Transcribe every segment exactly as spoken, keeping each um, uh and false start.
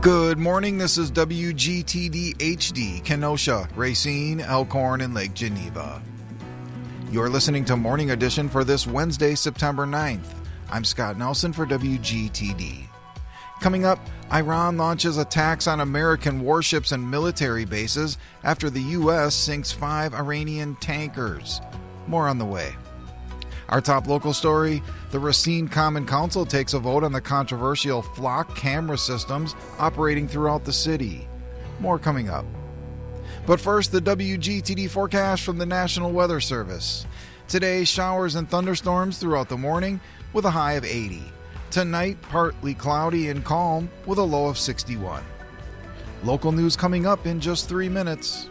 Good morning, this is W G T D H D, Kenosha, Racine, Elkhorn, and Lake Geneva. You're listening to Morning Edition for this Wednesday, September ninth. I'm Scott Nelson for W G T D. Coming up, Iran launches attacks on American warships and military bases after the U S sinks five Iranian tankers. More on the way. Our top local story, the Racine Common Council takes a vote on the controversial flock camera systems operating throughout the city. More coming up. But first, the W G T D forecast from the National Weather Service. Today, showers and thunderstorms throughout the morning with a high of eighty. Tonight, partly cloudy and calm with a low of sixty-one. Local news coming up in just three minutes.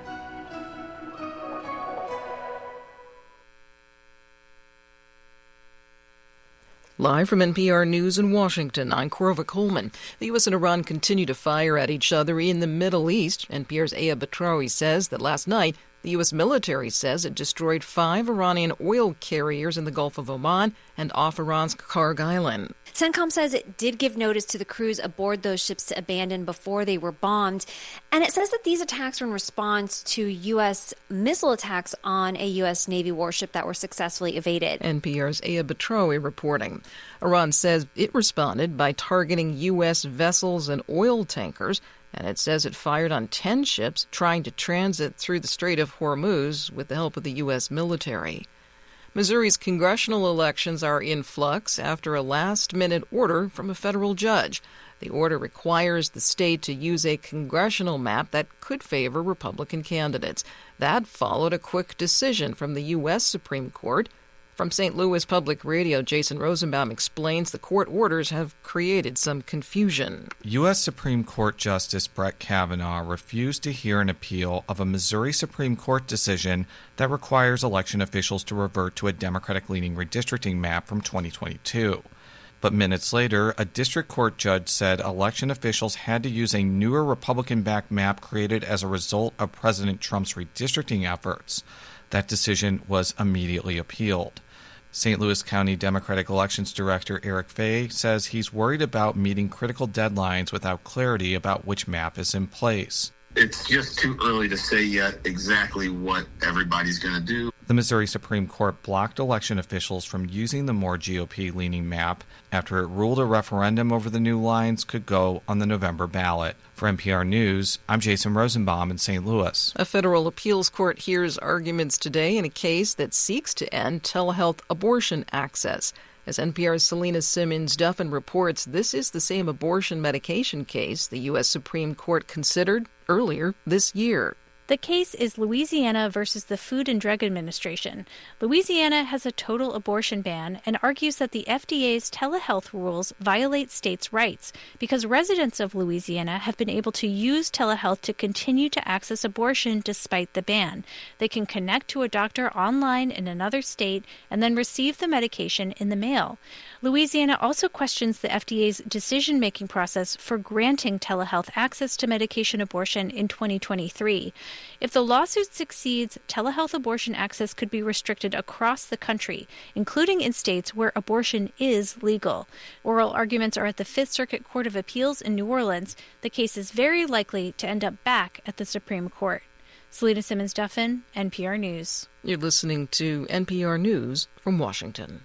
Live from N P R News in Washington, I'm Korva Coleman. The U S and Iran continue to fire at each other in the Middle East. N P R's Aya Batrawi says that last night, the U S military says it destroyed five Iranian oil carriers in the Gulf of Oman and off Iran's Karg Island. CENTCOM says it did give notice to the crews aboard those ships to abandon before they were bombed. And it says that these attacks were in response to U S missile attacks on a U S Navy warship that were successfully evaded. N P R's Aya Batrawi reporting. Iran says it responded by targeting U S vessels and oil tankers, and it says it fired on ten ships trying to transit through the Strait of Hormuz with the help of the U S military. Missouri's congressional elections are in flux after a last-minute order from a federal judge. The order requires the state to use a congressional map that could favor Republican candidates. That followed a quick decision from the U S Supreme Court. From Saint Louis Public Radio, Jason Rosenbaum explains the court orders have created some confusion. U S Supreme Court Justice Brett Kavanaugh refused to hear an appeal of a Missouri Supreme Court decision that requires election officials to revert to a Democratic-leaning redistricting map from twenty twenty-two. But minutes later, a district court judge said election officials had to use a newer Republican-backed map created as a result of President Trump's redistricting efforts. That decision was immediately appealed. Saint Louis County Democratic Elections Director Eric Fay says he's worried about meeting critical deadlines without clarity about which map is in place. It's just too early to say yet exactly what everybody's going to do. The Missouri Supreme Court blocked election officials from using the more G O P-leaning map after it ruled a referendum over the new lines could go on the November ballot. For N P R News, I'm Jason Rosenbaum in Saint Louis. A federal appeals court hears arguments today in a case that seeks to end telehealth abortion access. As N P R's Selena Simmons-Duffin reports, this is the same abortion medication case the U S Supreme Court considered earlier this year. The case is Louisiana versus the Food and Drug Administration. Louisiana has a total abortion ban and argues that the F D A's telehealth rules violate states' rights because residents of Louisiana have been able to use telehealth to continue to access abortion despite the ban. They can connect to a doctor online in another state and then receive the medication in the mail. Louisiana also questions the F D A's decision-making process for granting telehealth access to medication abortion in twenty twenty-three. If the lawsuit succeeds, telehealth abortion access could be restricted across the country, including in states where abortion is legal. Oral arguments are at the Fifth Circuit Court of Appeals in New Orleans. The case is very likely to end up back at the Supreme Court. Selena Simmons-Duffin, N P R News. You're listening to N P R News from Washington.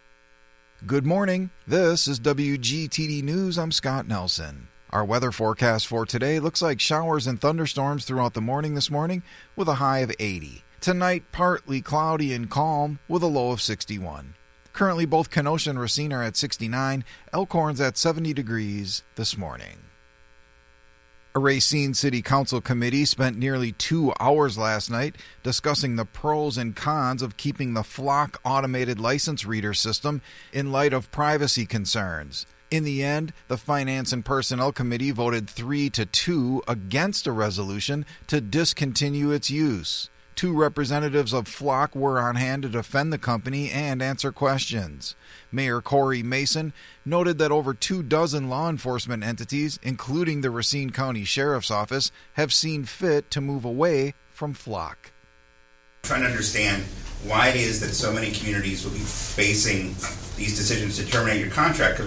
Good morning. This is W G T D News. I'm Scott Nelson. Our weather forecast for today looks like showers and thunderstorms throughout the morning this morning with a high of eighty. Tonight, partly cloudy and calm with a low of sixty-one. Currently, both Kenosha and Racine are at sixty-nine, Elkhorn's at seventy degrees this morning. A Racine City Council committee spent nearly two hours last night discussing the pros and cons of keeping the Flock automated license reader system in light of privacy concerns. In the end, the Finance and Personnel Committee voted three to two against a resolution to discontinue its use. Two representatives of Flock were on hand to defend the company and answer questions. Mayor Corey Mason noted that over two dozen law enforcement entities, including the Racine County Sheriff's Office, have seen fit to move away from Flock. Trying to understand why it is that so many communities will be facing these decisions to terminate your contract, because